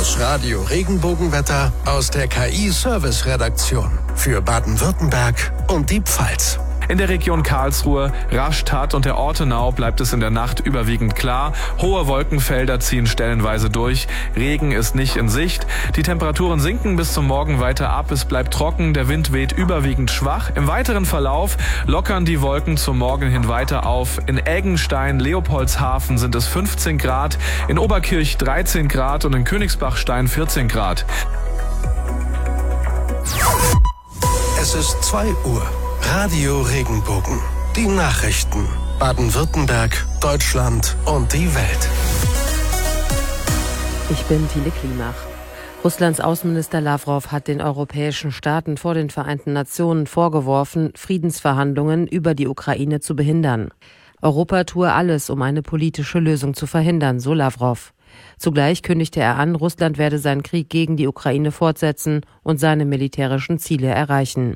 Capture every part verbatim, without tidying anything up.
Das Radio Regenbogenwetter aus der K I-Service-Redaktion für Baden-Württemberg und die Pfalz. In der Region Karlsruhe, Rastatt und der Ortenau bleibt es in der Nacht überwiegend klar. Hohe Wolkenfelder ziehen stellenweise durch. Regen ist nicht in Sicht. Die Temperaturen sinken bis zum Morgen weiter ab. Es bleibt trocken. Der Wind weht überwiegend schwach. Im weiteren Verlauf lockern die Wolken zum Morgen hin weiter auf. In Eggenstein, Leopoldshafen sind es fünfzehn Grad. In Oberkirch dreizehn Grad und in Königsbachstein vierzehn Grad. Es ist zwei Uhr. Radio Regenbogen. Die Nachrichten. Baden-Württemberg, Deutschland und die Welt. Ich bin Thiele Klimach. Russlands Außenminister Lawrow hat den europäischen Staaten vor den Vereinten Nationen vorgeworfen, Friedensverhandlungen über die Ukraine zu behindern. Europa tue alles, um eine politische Lösung zu verhindern, so Lawrow. Zugleich kündigte er an, Russland werde seinen Krieg gegen die Ukraine fortsetzen und seine militärischen Ziele erreichen.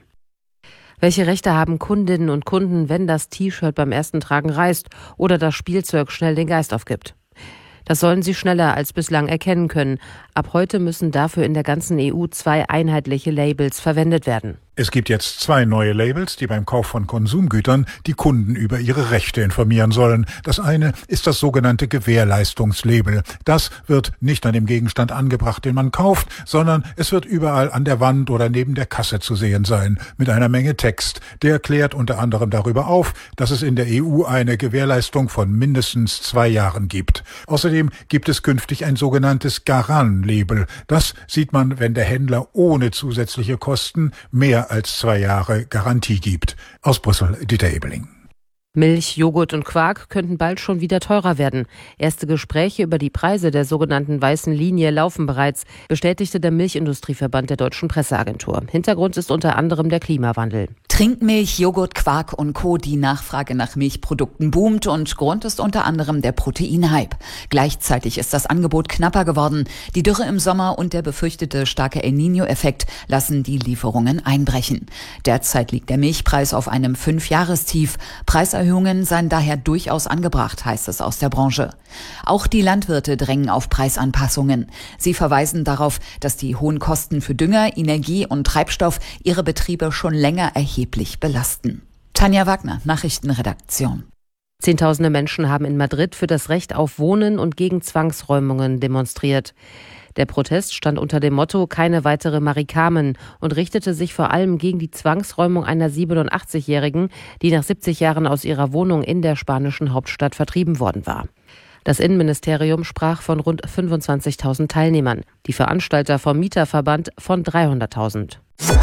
Welche Rechte haben Kundinnen und Kunden, wenn das T-Shirt beim ersten Tragen reißt oder das Spielzeug schnell den Geist aufgibt? Das sollen sie schneller als bislang erkennen können. Ab heute müssen dafür in der ganzen E U zwei einheitliche Labels verwendet werden. Es gibt jetzt zwei neue Labels, die beim Kauf von Konsumgütern die Kunden über ihre Rechte informieren sollen. Das eine ist das sogenannte Gewährleistungslabel. Das wird nicht an dem Gegenstand angebracht, den man kauft, sondern es wird überall an der Wand oder neben der Kasse zu sehen sein, mit einer Menge Text. Der klärt unter anderem darüber auf, dass es in der E U eine Gewährleistung von mindestens zwei Jahren gibt. Außerdem gibt es künftig ein sogenanntes Garant-Label. Das sieht man, wenn der Händler ohne zusätzliche Kosten mehr als zwei Jahre Garantie gibt. Aus Brüssel, Dieter Ebeling. Milch, Joghurt und Quark könnten bald schon wieder teurer werden. Erste Gespräche über die Preise der sogenannten weißen Linie laufen bereits, bestätigte der Milchindustrieverband der Deutschen Presseagentur. Hintergrund ist unter anderem der Klimawandel. Trinkmilch, Joghurt, Quark und Co. Die Nachfrage nach Milchprodukten boomt und Grund ist unter anderem der Proteinhype. Gleichzeitig ist das Angebot knapper geworden. Die Dürre im Sommer und der befürchtete starke El Niño-Effekt lassen die Lieferungen einbrechen. Derzeit liegt der Milchpreis auf einem Fünfjahrestief. Preiserhöhungen seien daher durchaus angebracht, heißt es aus der Branche. Auch die Landwirte drängen auf Preisanpassungen. Sie verweisen darauf, dass die hohen Kosten für Dünger, Energie und Treibstoff ihre Betriebe schon länger erheblich belasten. Tanja Wagner, Nachrichtenredaktion. Zehntausende Menschen haben in Madrid für das Recht auf Wohnen und gegen Zwangsräumungen demonstriert. Der Protest stand unter dem Motto „Keine weitere Mari Carmen" und richtete sich vor allem gegen die Zwangsräumung einer siebenundachtzigjährigen, die nach siebzig Jahren aus ihrer Wohnung in der spanischen Hauptstadt vertrieben worden war. Das Innenministerium sprach von rund fünfundzwanzigtausend Teilnehmern, die Veranstalter vom Mieterverband von dreihunderttausend.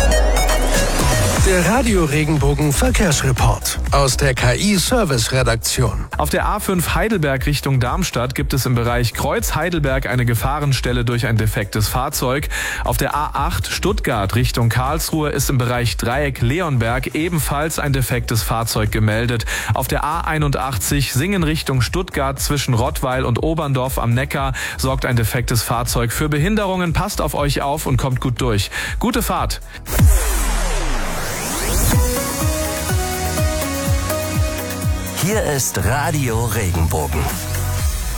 Der Radio Regenbogen Verkehrsreport aus der K I-Service-Redaktion. Auf der A fünf Heidelberg Richtung Darmstadt gibt es im Bereich Kreuz Heidelberg eine Gefahrenstelle durch ein defektes Fahrzeug. Auf der A acht Stuttgart Richtung Karlsruhe ist im Bereich Dreieck Leonberg ebenfalls ein defektes Fahrzeug gemeldet. Auf der A einundachtzig Singen Richtung Stuttgart zwischen Rottweil und Oberndorf am Neckar sorgt ein defektes Fahrzeug für Behinderungen. Passt auf euch auf und kommt gut durch. Gute Fahrt! Hier ist Radio Regenbogen.